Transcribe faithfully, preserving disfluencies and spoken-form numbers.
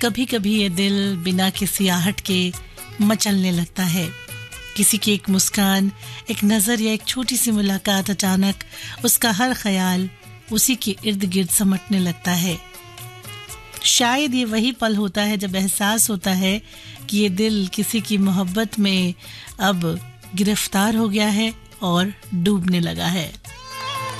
कभी कभी ये दिल बिना किसी आहट के मचलने लगता है। किसी की एक मुस्कान, एक नजर या एक छोटी सी मुलाकात अचानक उसका हर ख्याल उसी के इर्द गिर्द समटने लगता है। शायद ये वही पल होता है जब एहसास होता है कि ये दिल किसी की मोहब्बत में अब गिरफ्तार हो गया है और डूबने लगा है।